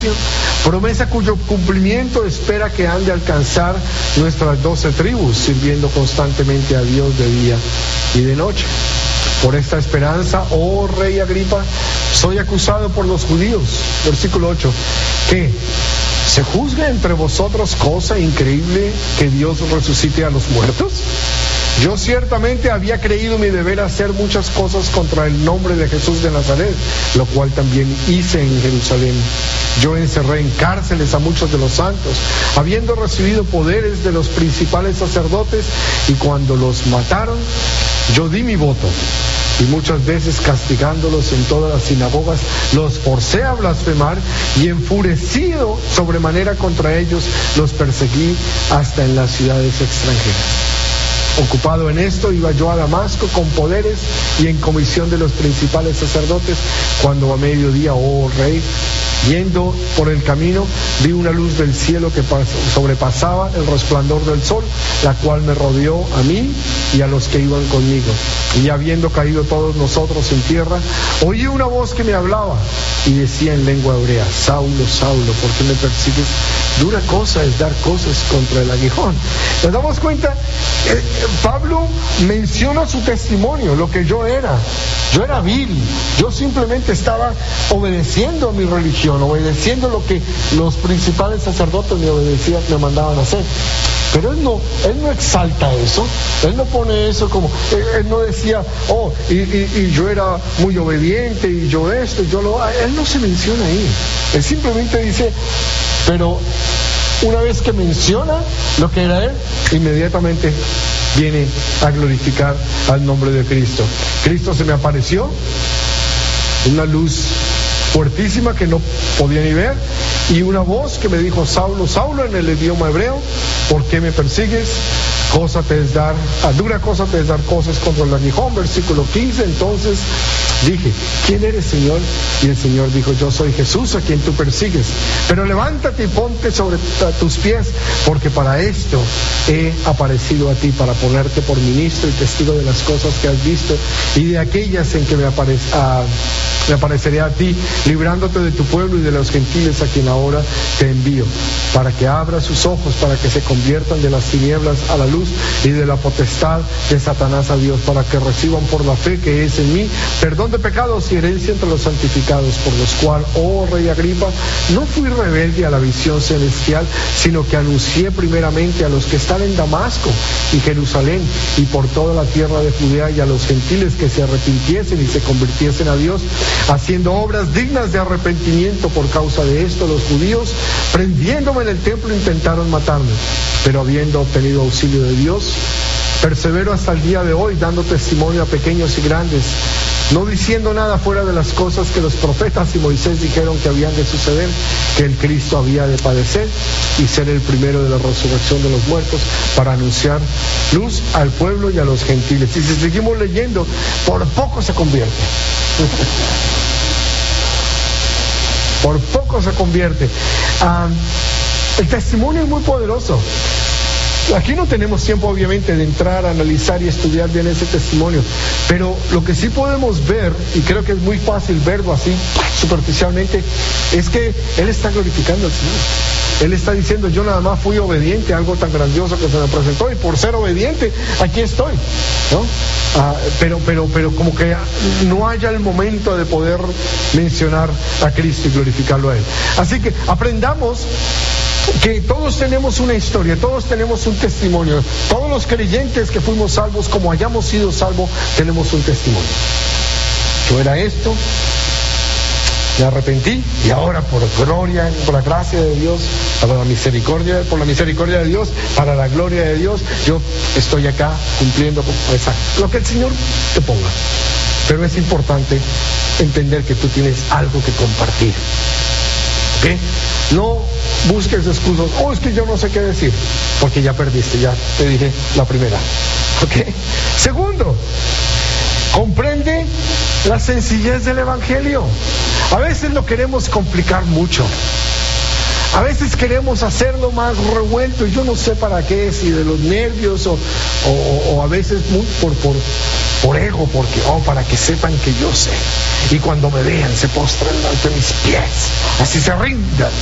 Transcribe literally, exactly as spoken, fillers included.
promesa cuyo cumplimiento espera que han de alcanzar nuestras doce tribus, sirviendo constantemente a Dios de día y de noche. Por esta esperanza, oh rey Agripa, soy acusado por los judíos. Versículo ocho. ¿Qué? ¿Se juzga entre vosotros cosa increíble que Dios resucite a los muertos? Yo ciertamente había creído mi deber hacer muchas cosas contra el nombre de Jesús de Nazaret, lo cual también hice en Jerusalén. Yo encerré en cárceles a muchos de los santos, habiendo recibido poderes de los principales sacerdotes, y cuando los mataron, yo di mi voto. Y muchas veces, castigándolos en todas las sinagogas, los forcé a blasfemar, y enfurecido sobremanera contra ellos, los perseguí hasta en las ciudades extranjeras. Ocupado en esto, iba yo a Damasco con poderes y en comisión de los principales sacerdotes, cuando a mediodía, oh rey, yendo por el camino, vi una luz del cielo que sobrepasaba el resplandor del sol, la cual me rodeó a mí y a los que iban conmigo. Y habiendo caído todos nosotros en tierra, oí una voz que me hablaba y decía en lengua hebrea: Saulo, Saulo, ¿por qué me persigues? Dura cosa es dar cosas contra el aguijón. ¿Nos damos cuenta? Eh, Pablo menciona su testimonio, lo que yo era. Yo era vil, yo simplemente estaba obedeciendo a mi religión, obedeciendo lo que los principales sacerdotes me obedecían, me mandaban a hacer. Pero él no, él no exalta eso, él no pone eso como, él, él no decía, oh, y, y, y yo era muy obediente, y yo esto, y yo lo, él no se menciona ahí. Él simplemente dice, pero una vez que menciona lo que era él, inmediatamente viene a glorificar al nombre de Cristo. Cristo se me apareció, una luz fuertísima que no podía ni ver, y una voz que me dijo: Saulo, Saulo, en el idioma hebreo, ¿por qué me persigues? Cosa te es dar, a dura cosa te es dar cosas contra el aguijón. Versículo quince. Entonces dije: ¿quién eres, Señor? Y el Señor dijo: yo soy Jesús, a quien tú persigues. Pero levántate y ponte sobre tus pies, porque para esto he aparecido a ti, para ponerte por ministro y testigo de las cosas que has visto y de aquellas en que me, apare uh, me apareceré a ti, librándote de tu pueblo y de los gentiles a quien ahora te envío, para que abra sus ojos, para que se conviertan de las tinieblas a la luz y de la potestad de Satanás a Dios, para que reciban por la fe que es en mí perdón de pecados y herencia entre los santificados, por los cuales, oh rey Agripa, no fui rebelde a la visión celestial, sino que anuncié primeramente a los que están en Damasco y Jerusalén y por toda la tierra de Judea, y a los gentiles que se arrepintiesen y se convirtiesen a Dios, haciendo obras dignas de arrepentimiento. Por causa de esto, los judíos, prendiéndome en el templo, intentaron matarme, pero habiendo obtenido auxilio de Dios, persevero hasta el día de hoy, dando testimonio a pequeños y grandes, no diciendo nada fuera de las cosas que los profetas y Moisés dijeron que habían de suceder, que el Cristo había de padecer y ser el primero de la resurrección de los muertos, para anunciar luz al pueblo y a los gentiles. Y si seguimos leyendo, por poco se convierte. Por poco se convierte. Ah, el testimonio es muy poderoso. Aquí no tenemos tiempo, obviamente, de entrar a analizar y estudiar bien ese testimonio, pero lo que sí podemos ver, y creo que es muy fácil verlo así superficialmente, es que Él está glorificando al Señor. Él está diciendo: yo nada más fui obediente a algo tan grandioso que se me presentó, y por ser obediente aquí estoy, ¿no? Ah, pero, pero, pero como que no haya el momento de poder mencionar a Cristo y glorificarlo a Él. Así que aprendamos que todos tenemos una historia, todos tenemos un testimonio. Todos los creyentes que fuimos salvos, como hayamos sido salvos, tenemos un testimonio. Yo era esto, me arrepentí, y ahora por gloria, por la gracia de Dios, para la misericordia, por la misericordia de Dios, para la gloria de Dios, yo estoy acá cumpliendo con esa, lo que el Señor te ponga. Pero es importante entender que tú tienes algo que compartir. ¿Ok? No busques excusas. Oh, es que yo no sé qué decir, porque ya perdiste, ya te dije la primera. ¿Ok? Segundo, comprende la sencillez del Evangelio. A veces lo queremos complicar mucho. A veces queremos hacerlo más revuelto, y yo no sé para qué, si de los nervios o, o, o a veces muy por, por por ego, porque, oh, para que sepan que yo sé. Y cuando me vean, se postran ante mis pies, así se rindan